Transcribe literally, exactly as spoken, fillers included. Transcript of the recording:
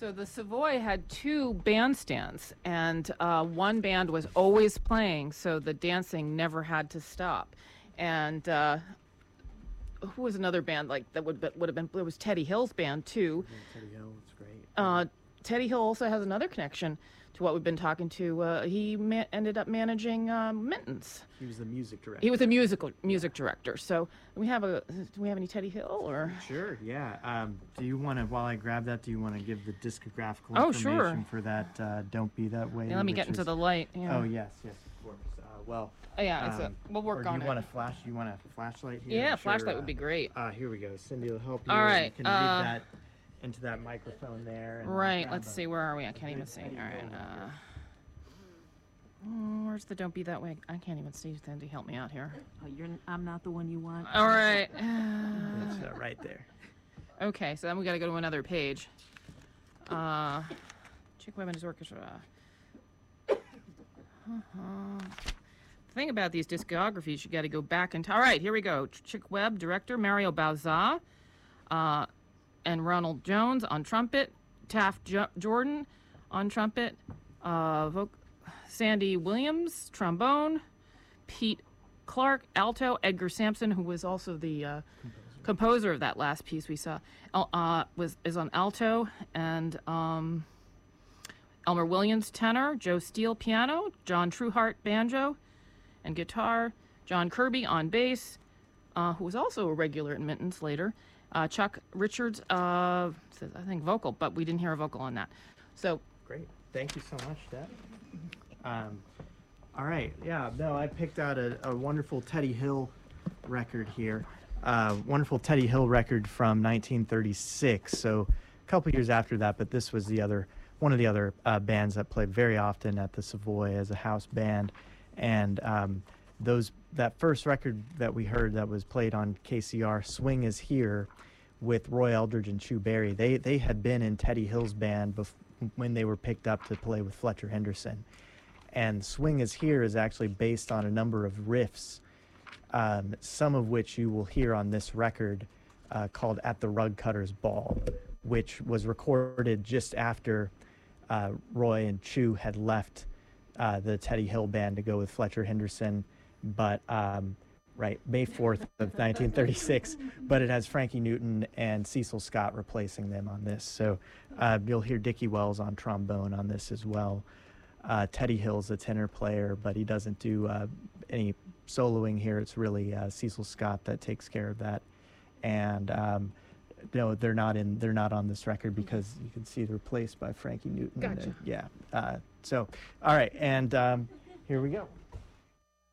So the Savoy had two bandstands, and uh, one band was always playing, so the dancing never had to stop. And uh, who was another band like that would be, would have been? There was Teddy Hill's band too. Yeah, Teddy Hill, it's great. Uh, Teddy Hill also has another connection to what we've been talking to. Uh, he ma- ended up managing um, Minton's. He was the music director. He was a musical music director. So we have a. Do we have any Teddy Hill or? Sure. Yeah. Um, do you want to, while I grab that, do you want to give the discographical Oh, information sure. for that? Uh, Don't Be That Way. Yeah, let me which get into is- the light. Yeah. Oh yes, yes, of course. Uh, well. Oh, yeah, it's a, um, we'll work or do on you it. want a flash? You want a flashlight here? Yeah, Sure, flashlight uh, would be great. Uh, here we go. Cindy will help you. All and right, You can uh, read that into that microphone there. And Right. grab Let's a- see. Where are we? I can't even good see. Teddy All right. Hill Uh, record. mm, where's the Don't Be That Way? I can't even see. Cindy, help me out here. Oh, you're, I'm not the one you want. All right. It's uh, right there. Okay, so then we got to go to another page. Uh, Chick Women's Orchestra. Uh-huh. The thing about these discographies, you got to go back and. All right, here we go. Chick Webb, director, Mario Bauza, uh, and Ronald Jones on trumpet, Taft jo- Jordan on trumpet, uh, voc- Sandy Williams, trombone, Pete Clark, alto, Edgar Sampson, who was also the uh, composer of that last piece we saw, el- uh, was is on alto, and um, Elmer Williams tenor, Joe Steele piano, John Trueheart banjo and guitar, John Kirby on bass, uh, who was also a regular in Minton's later, uh, Chuck Richards, uh, says, I think vocal, but we didn't hear a vocal on that. So Great. Thank you so much, Deb. Um, all right. Yeah. No, I picked out a, a wonderful Teddy Hill record here. Uh, wonderful Teddy Hill record from nineteen thirty-six. So a couple years after that, but this was the other one of the other uh, bands that played very often at the Savoy as a house band. And um, those that first record that we heard that was played on K C R, Swing Is Here, with Roy Eldridge and Chu Berry. They they had been in Teddy Hill's band bef- when they were picked up to play with Fletcher Henderson. And Swing Is Here is actually based on a number of riffs, um, some of which you will hear on this record uh, called At the Rug Cutter's Ball, which was recorded just after uh, Roy and Chu had left uh, the Teddy Hill band to go with Fletcher Henderson. But um, right, May fourth of nineteen thirty-six, but it has Frankie Newton and Cecil Scott replacing them on this. So uh, you'll hear Dickie Wells on trombone on this as well. Uh, Teddy Hill's a tenor player, but he doesn't do uh, any soloing here. It's really uh, Cecil Scott that takes care of that. And um, no, they're not in. They're not on this record because you can see they're replaced by Frankie Newton. Gotcha. Uh, yeah. Uh, so, all right, and um, here we go.